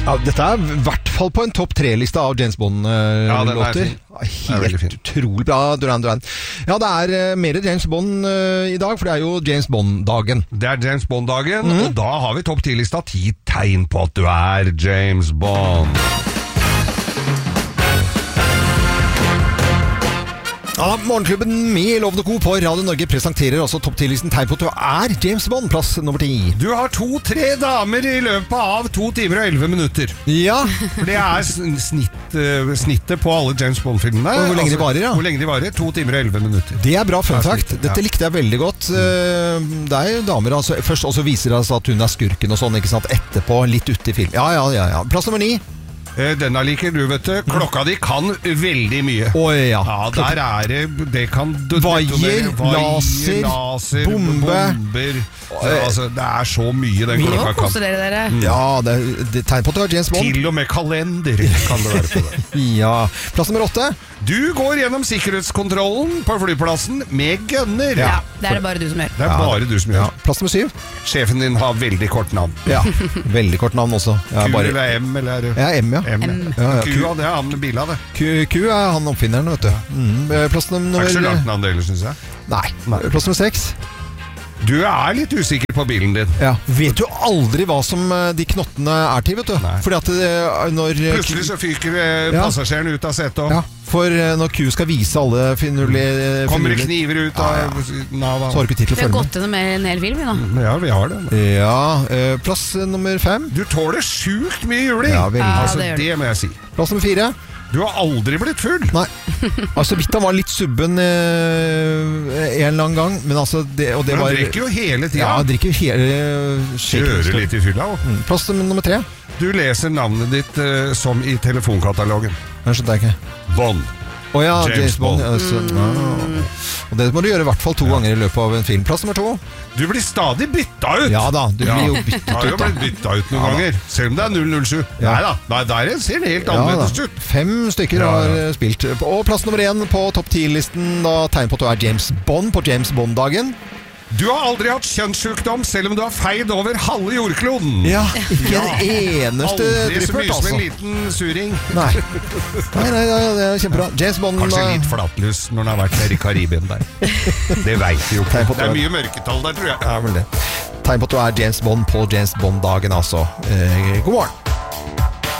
Ja, dette I hvert fall på en topp 3-liste av James Bond-låter. Helt utrolig bra, Duran. Ja, det mer James Bond I dag, for det jo James Bond-dagen. Det James Bond-dagen, og da har vi topp 10-lista 10 tegn på at du James Bond. Ja, Morgenklubben med Lovende Co på Radio Norge presenterer også topp 10-listen tegn på at du James Bond, plass nummer 10. Du har 2-3 damer I løpet av 2 timer og 11 minutter. Ja. For det snittet på alle James Bond-filmene. Og hvor lenge de varer, ja. Hvor lenge de varer, 2 timer og 11 minutter. Det bra fun fact. Dette likte jeg veldig godt. Det jo damer, altså. Først også viser det seg at hun skurken og sånn, ikke sant? Etterpå, litt ute I film. Ja. Plass nummer 9. Denne liker du, vet du. Klokka di kan veldig mye. Ja. Ja, der det kan... Vaier, laser, bomber. Altså, det så mye den klokka kan. Dere. Ja, det tegn på at du James Bond. Til og med kalender kan det være på det. Ja. Plass nummer 8. Du går gjennom sikkerhetskontrollen på flyplassen med gunner. Ja, det det bare du som gjør. Det bare du som gjør. Plass nummer 7. Sjefen din har veldig kort navn. Ja, veldig kort navn også. Ja, Q eller M eller... Ja, M, ja. Q, det han med bilen, det. Q han oppfinneren, vet du. Plass nummer... Det ikke så langt navn det, synes jeg. Nei. Plass nummer 6. Du litt usikker på bilen din. Ja. Vet du aldri hva som de knottene til, vet du? Nei. Fordi at når... Plutselig så fyker passasjeren ut av setet. Ja, for når Q skal vise alle finurlige... Kommer det kniver ut av Nava. Så har du ikke tid til å følge med. Vi har gått gjennom en hel film, da. Ja, vi har det. Ja, plass nummer 5. Du tåler sjukt mye juling. Ja, veldig. Altså, det må jeg si. Plass nummer 4. Du har aldri blitt full. Nei. Altså, vidt han var litt subben en eller annen gang, men altså... Men han drikker jo hele tiden. Ja, han drikker jo hele... Kjører litt I fylla. Plass nummer 3. Du leser navnet ditt som I telefonkatalogen. Jeg skjønner ikke. Bond. Ja, James Bond. Og det må du gjøre I hvert fall 2 ganger I løpet av en film. Plass nummer 2. Du blir stadig bytta ut. Ja da, du blir jo byttet ut. Du har jo blitt bytta ut noen ganger. Selv om det 007. Nei, der ser det helt annerledes ut. 5 stykker har spilt. Og plass nummer 1 på topp 10-listen, da tegn på at du James Bond på James Bond-dagen. Du har aldri hatt kjønnssykdom, selv om du har feid over halve jordkloden. Ja, ikke en eneste aldri så mye som en altså. liten suring. Nei, det kjempebra. James Bond... Kanskje litt flatlus når han har vært her I Karibien der. Det vet vi jo. Det mye mørketall der, tror jeg. Ja, vel det. Tegn på at du James Bond på James Bond-dagen, altså. God morgen.